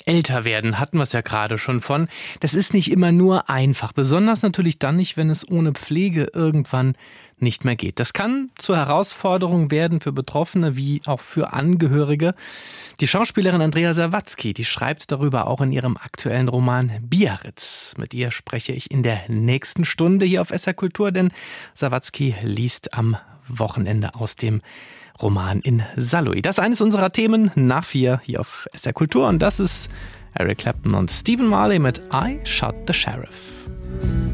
Älter werden, hatten wir es ja gerade schon von. Das ist nicht immer nur einfach, besonders natürlich dann nicht, wenn es ohne Pflege irgendwann nicht mehr geht. Das kann zur Herausforderung werden für Betroffene wie auch für Angehörige. Die Schauspielerin Andrea Sawatzki, die schreibt darüber auch in ihrem aktuellen Roman Biarritz. Mit ihr spreche ich in der nächsten Stunde hier auf SR Kultur, denn Sawatzki liest am Wochenende aus dem Roman in Saarlouis. Das ist eines unserer Themen nach 4 hier auf SR Kultur und das ist Eric Clapton und Stephen Marley mit I Shot the Sheriff.